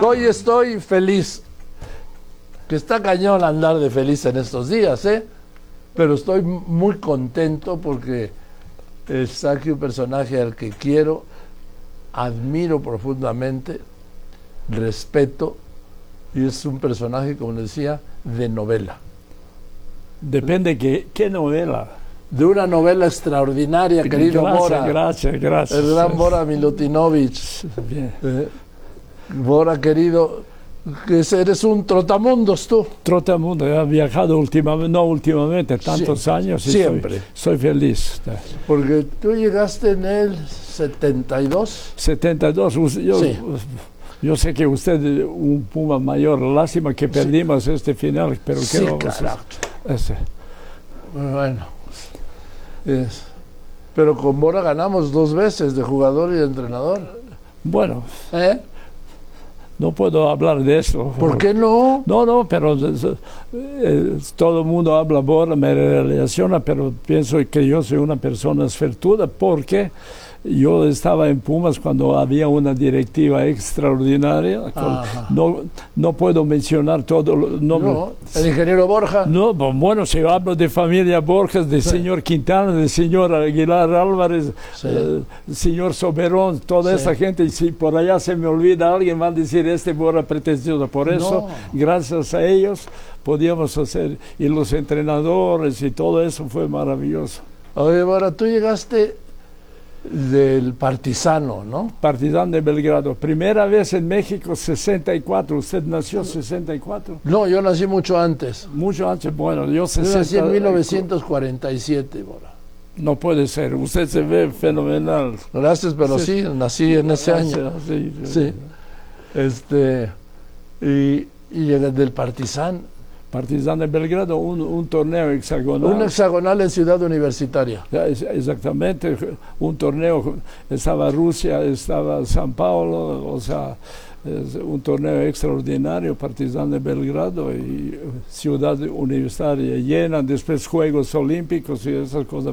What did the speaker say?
Hoy estoy feliz. Que está cañón andar de feliz en estos días, ¿eh? Pero estoy muy contento porque está aquí un personaje al que quiero, admiro profundamente, respeto, y es un personaje, como les decía, de novela. Depende qué novela. De una novela extraordinaria, querido Bora. Gracias. El gran Bora Milutinovic. Bien. Bora, querido, que eres un trotamundos tú. Trotamundo, he viajado últimamente, tantos años. Y siempre. Soy feliz. Porque tú llegaste en el 72. 72, yo sé que usted es un Puma mayor, lástima que perdimos este final, pero sí, ¿qué vamos claro. a hacer? Bueno, pero con Bora ganamos 2 veces de jugador y de entrenador. Bueno, no puedo hablar de eso. ¿Por qué no? No, pero todo el mundo habla Bora, me relaciona, pero pienso que yo soy una persona suertuda porque yo estaba en Pumas cuando había una directiva extraordinaria. No puedo mencionar todo. No, el ingeniero Borja. No, bueno, si hablo de familia Borges, del señor Quintana, del señor Aguilar Álvarez, señor Soberón, toda esa gente, y si por allá se me olvida alguien, va a decir, este Bora pretencioso. Por eso, gracias a ellos, podíamos hacer, y los entrenadores y todo eso fue maravilloso. Oye, Bora, tú llegaste del Partizano, ¿no? Partizan de Belgrado. Primera vez en México, 64. ¿Usted nació en 64? No, yo nací mucho antes. Mucho antes, bueno, yo nací en 1947, Bora. No puede ser, usted se ve fenomenal. Gracias, pero sí nací en ese año. Sí. Y llegué del Partizan. Partizan de Belgrado, un torneo hexagonal. Un hexagonal en Ciudad Universitaria. Exactamente, un torneo, estaba Rusia, estaba San Paulo, o sea, un torneo extraordinario, Partizan de Belgrado y Ciudad Universitaria llena, después Juegos Olímpicos y esas cosas.